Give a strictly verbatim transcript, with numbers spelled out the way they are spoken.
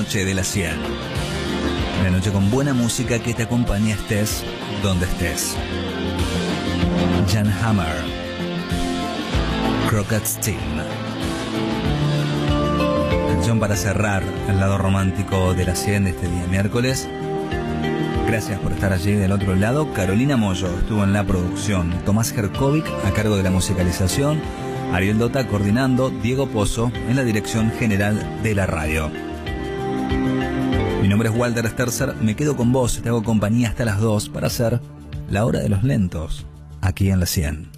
noche de la cien. Una noche con buena música que te acompañe estés donde estés. Jan Hammer, Crockett's Team. Canción para cerrar el lado romántico de la cien de este día miércoles. Gracias por estar allí del otro lado. Carolina Mollo estuvo en la producción, Tomás Herkovic a cargo de la musicalización, Ariel Dota coordinando, Diego Pozo en la dirección general de la radio. Mi nombre es Walter Sterzer, me quedo con vos, te hago compañía hasta las dos para hacer La Hora de los Lentos, aquí en la cien.